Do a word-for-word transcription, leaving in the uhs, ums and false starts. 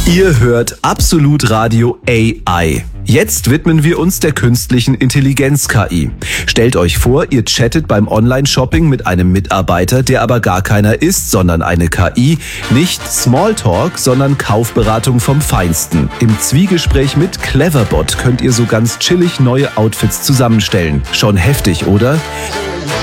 Ihr hört Absolut Radio A I. Jetzt widmen wir uns der künstlichen Intelligenz-K I. Stellt euch vor, ihr chattet beim Online-Shopping mit einem Mitarbeiter, der aber gar keiner ist, sondern eine K I. Nicht Smalltalk, sondern Kaufberatung vom Feinsten. Im Zwiegespräch mit Cleverbot könnt ihr so ganz chillig neue Outfits zusammenstellen. Schon heftig, oder?